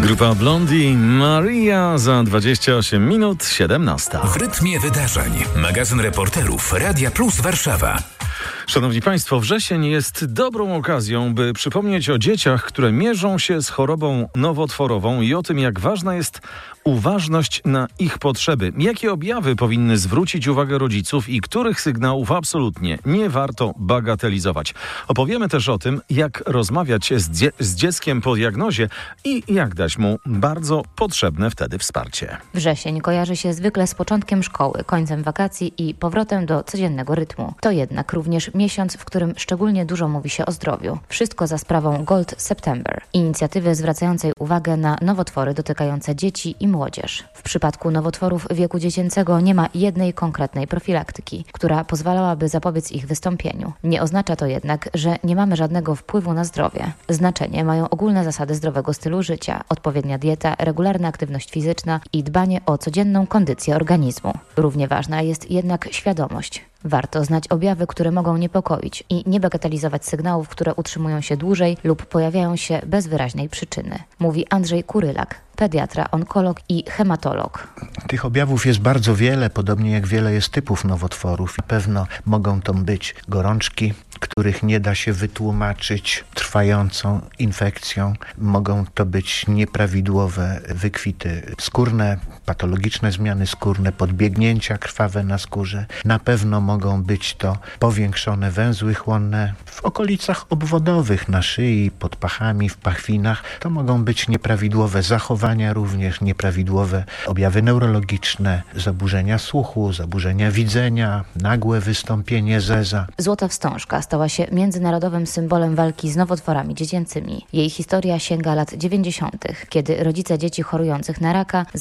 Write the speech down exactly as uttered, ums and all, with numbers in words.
Grupa Blondie, Maria za dwadzieścia osiem minut, siedemnasta. W rytmie wydarzeń. Magazyn reporterów Radia Plus Warszawa. Szanowni Państwo, wrzesień jest dobrą okazją, by przypomnieć o dzieciach, które mierzą się z chorobą nowotworową i o tym, jak ważna jest uważność na ich potrzeby. Jakie objawy powinny zwrócić uwagę rodziców i których sygnałów absolutnie nie warto bagatelizować. Opowiemy też o tym, jak rozmawiać z, dzie- z dzieckiem po diagnozie i jak dać mu bardzo potrzebne wtedy wsparcie. Wrzesień kojarzy się zwykle z początkiem szkoły, końcem wakacji i powrotem do codziennego rytmu. To jednak również miesiąc, w którym szczególnie dużo mówi się o zdrowiu. Wszystko za sprawą Gold September, inicjatywy zwracającej uwagę na nowotwory dotykające dzieci i młodzież. W przypadku nowotworów wieku dziecięcego nie ma jednej konkretnej profilaktyki, która pozwalałaby zapobiec ich wystąpieniu. Nie oznacza to jednak, że nie mamy żadnego wpływu na zdrowie. Znaczenie mają ogólne zasady zdrowego stylu życia, odpowiednia dieta, regularna aktywność fizyczna i dbanie o codzienną kondycję organizmu. Równie ważna jest jednak świadomość. Warto znać objawy, które mogą niepokoić i nie bagatelizować sygnałów, które utrzymują się dłużej lub pojawiają się bez wyraźnej przyczyny. Mówi Andrzej Kurylak, pediatra, onkolog i hematolog. Tych objawów jest bardzo wiele, podobnie jak wiele jest typów nowotworów i pewno mogą to być gorączki, których nie da się wytłumaczyć trwającą infekcją. Mogą to być nieprawidłowe wykwity skórne, patologiczne zmiany skórne, podbiegnięcia krwawe na skórze. Na pewno mogą być to powiększone węzły chłonne w okolicach obwodowych, na szyi, pod pachami, w pachwinach. To mogą być nieprawidłowe zachowania, również nieprawidłowe objawy neurologiczne, zaburzenia słuchu, zaburzenia widzenia, nagłe wystąpienie zeza. Złota wstążka stała się międzynarodowym symbolem walki z nowotworami dziecięcymi. Jej historia sięga lat dziewięćdziesiątych, kiedy rodzice dzieci chorujących na raka